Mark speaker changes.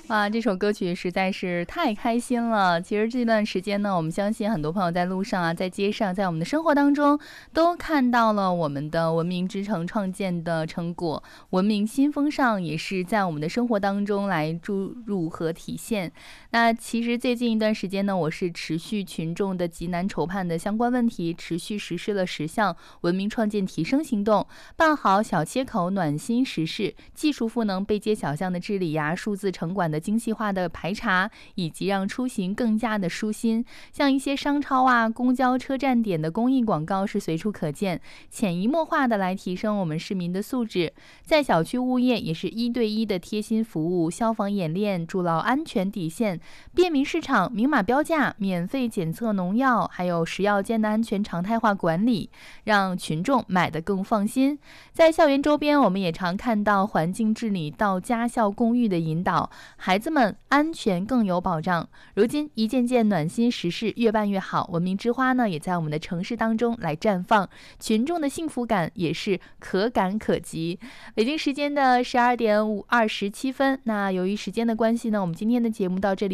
Speaker 1: 哇，这首歌曲实在是太开心了。其实这段时间呢，我们相信很多朋友在路上啊，在街上，在我们的生活当中，都看到了我们的文明之城创建的成果。文明新风尚也是在我们的生活当中来注入和体现。那其实最近一段时间呢，我是持续群众的急难愁盼的相关问题，持续实施了10项文明创建提升行动，办好小切口暖心实事，技术赋能背街小巷的治理呀，数字城管的精细化的排查，以及让出行更加的舒心。像一些商超啊、公交车站点的公益广告是随处可见，潜移默化的来提升我们市民的素质。在小区物业也是1对1的贴心服务，消防演练筑牢安全底线，便民市场明码标价，免费检测农药，还有食药监的安全常态化管理，让群众买得更放心。在校园周边，我们也常看到环境治理到家校共育的引导，孩子们安全更有保障。如今一件件暖心实事越办越好，文明之花呢也在我们的城市当中来绽放，群众的幸福感也是可感可及。北京时间的12点27分，那由于时间的关系呢，我们今天的节目到这里